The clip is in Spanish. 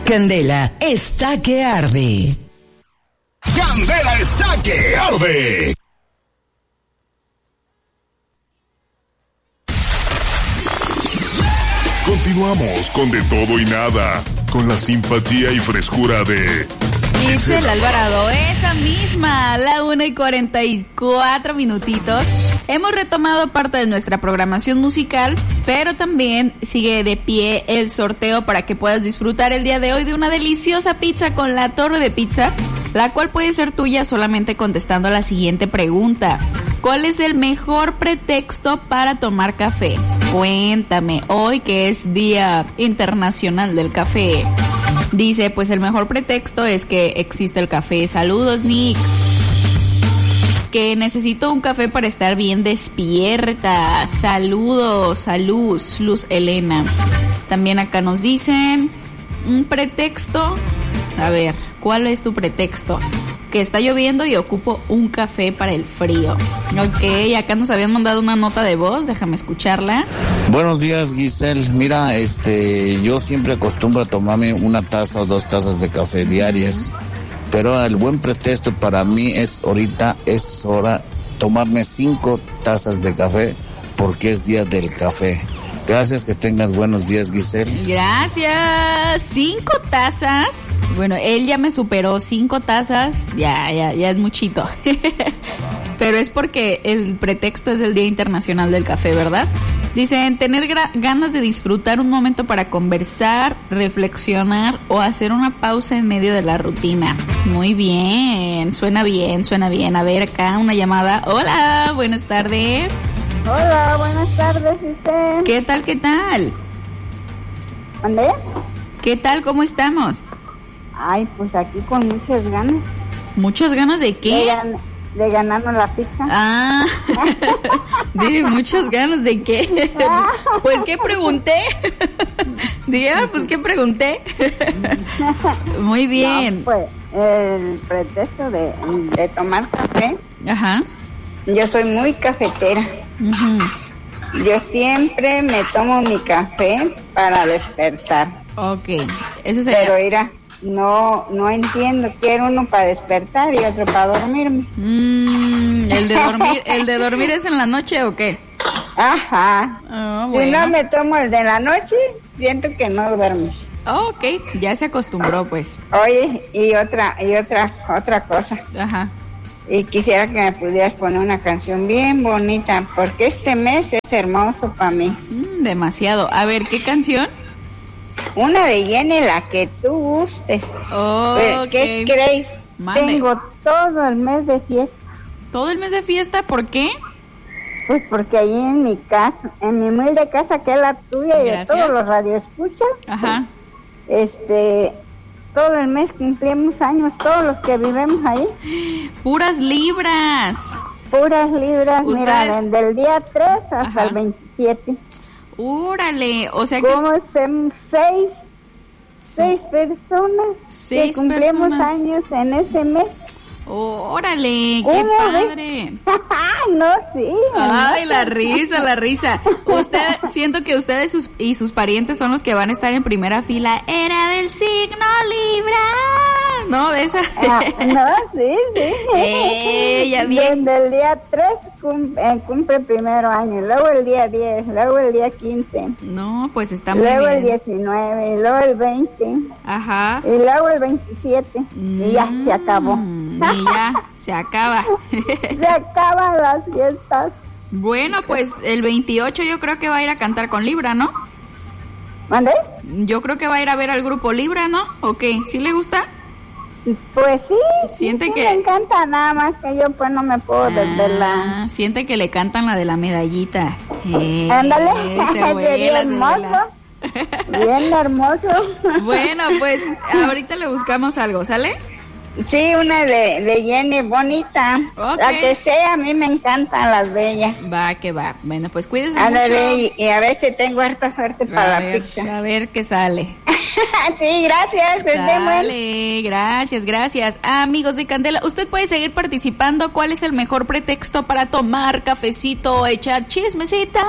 Candela está que arde. Candela está que arde. Continuamos con De Todo y Nada, con la simpatía y frescura de Giselle Alvarado, esa misma, la 1:44 minutitos. Hemos retomado parte de nuestra programación musical, pero también sigue de pie el sorteo para que puedas disfrutar el día de hoy de una deliciosa pizza con La Torre de Pizza, la cual puede ser tuya solamente contestando a la siguiente pregunta. ¿Cuál es el mejor pretexto para tomar café? Cuéntame, hoy que es Día Internacional del Café. Dice, pues el mejor pretexto es que existe el café. Saludos, Nick. Que necesito un café para estar bien despierta. Saludos a Luz Elena. También acá nos dicen un pretexto. A ver, ¿cuál es tu pretexto? Que está lloviendo y ocupo un café para el frío. Ok, acá nos habían mandado una nota de voz, déjame escucharla. Buenos días, Giselle. Mira, yo siempre acostumbro a tomarme una taza o 2 tazas de café diarias, pero el buen pretexto para mí es hora tomarme 5 tazas de café porque es día del café. Gracias, que tengas buenos días, Giselle. Gracias. 5 tazas. Bueno, él ya me superó. 5 tazas. Ya es muchito. Pero es porque el pretexto es el Día Internacional del Café, ¿verdad? Dicen, tener ganas de disfrutar un momento para conversar, reflexionar o hacer una pausa en medio de la rutina. Muy bien, suena bien. A ver, acá una llamada. Hola, buenas tardes. Hola, buenas tardes, usted. ¿Qué tal? ¿Dónde? ¿Qué tal? ¿Cómo estamos? Ay, pues aquí con muchas ganas. ¿Muchas ganas de qué? De ganarnos la pizza. Ah, dije, ¿muchas ganas de qué? Pues, ¿qué pregunté? Diga, pues, ¿qué pregunté? Muy bien. No, pues, el pretexto de tomar café. Ajá. Yo soy muy cafetera. Uh-huh. Yo siempre me tomo mi café para despertar. Ok, eso sería. Pero mira, no entiendo, quiero uno para despertar y otro para dormirme. ¿El de dormir es en la noche o qué? Ajá. Oh, bueno. Si no me tomo el de la noche, siento que no duermo. Oh, ok, ya se acostumbró pues. Oye, y otra cosa. Ajá. Y quisiera que me pudieras poner una canción bien bonita, porque este mes es hermoso para mí. Demasiado. A ver, ¿qué canción? Una de Jenny, la que tú gustes. Oh, ¿Qué crees? Mande. Tengo todo el mes de fiesta. ¿Todo el mes de fiesta? ¿Por qué? Pues porque allí en mi casa, en mi humilde casa, que es la tuya. Gracias. Y de todos los radioescuchas. Ajá. Todo el mes cumplimos años, todos los que vivimos ahí. ¡Puras libras! Puras libras, ¿ustedes? Mira, del día 3 hasta Ajá. el 27. ¡Órale! O sea que... ¿Cómo estamos? 6 personas 6 que cumplimos personas. años en ese mes. ¡Órale! ¡Qué padre! No, sí. ¡Ay, la risa! Siento que ustedes y sus parientes son los que van a estar en primera fila. Era del signo Libra. ¿No? De esa. No, sí. Ya bien. Desde el día 3 cumple el primer año, luego el día 10, luego el día 15. No, pues está muy luego bien. Luego el 19, luego el 20. Ajá. Y luego el 27. Y ya se acabó. Y ya se acaba. Se acaban las fiestas. Bueno, pues el 28 yo creo que va a ir a cantar con Libra, ¿no? ¿Mande? Yo creo que va a ir a ver al grupo Libra, ¿no? ¿O qué? ¿Sí le gusta? Pues sí, siente sí que me encanta, nada más que yo pues no me puedo desvelar. Siente que le cantan la de la medallita. Ándale, se vuela. Bien hermoso. Bueno, pues ahorita le buscamos algo, ¿sale? Sí, una de Jenny bonita. Okay. La que sea, a mí me encantan las bellas. Va, que va. Bueno, pues cuídese Ándale, mucho. Y a ver si tengo harta suerte para la pizza. A ver qué sale. Sí, gracias. Dale, gracias. Amigos de Candela, usted puede seguir participando. ¿Cuál es el mejor pretexto para tomar cafecito o echar chismecita?